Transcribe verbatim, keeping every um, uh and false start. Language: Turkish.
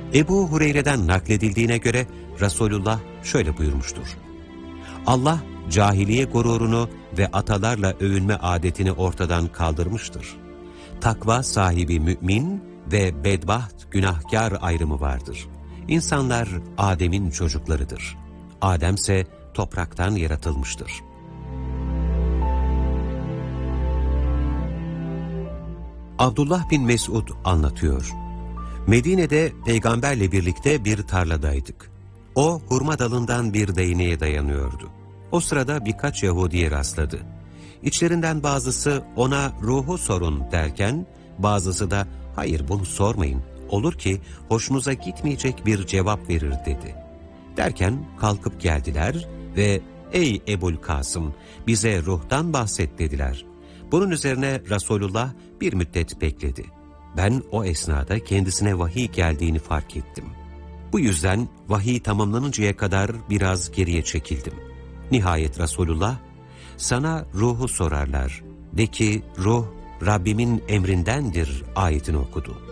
Ebu Hureyre'den nakledildiğine göre Resulullah şöyle buyurmuştur: Allah cahiliye gururunu ve atalarla övünme adetini ortadan kaldırmıştır. Takva sahibi mümin ve bedbaht günahkar ayrımı vardır. İnsanlar Adem'in çocuklarıdır. Ademse topraktan yaratılmıştır. Abdullah bin Mesud anlatıyor. Medine'de peygamberle birlikte bir tarladaydık. O hurma dalından bir değneğe dayanıyordu. O sırada birkaç Yahudi'ye rastladı. İçlerinden bazısı ona ruhu sorun derken, bazısı da hayır bunu sormayın, olur ki hoşunuza gitmeyecek bir cevap verir dedi. Derken kalkıp geldiler ve ey Ebul Kasım bize ruhtan bahset dediler. Bunun üzerine Resulullah bir müddet bekledi. Ben o esnada kendisine vahiy geldiğini fark ettim. Bu yüzden vahiy tamamlanıncaya kadar biraz geriye çekildim. Nihayet Resulullah, sana ruhu sorarlar. De ki ruh Rabbimin emrindendir ayetini okudu.